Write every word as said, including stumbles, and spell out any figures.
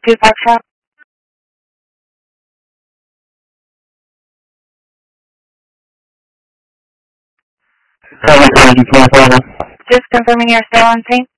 two Park Shop. seven twenty twenty-five. Just confirming you're still on scene.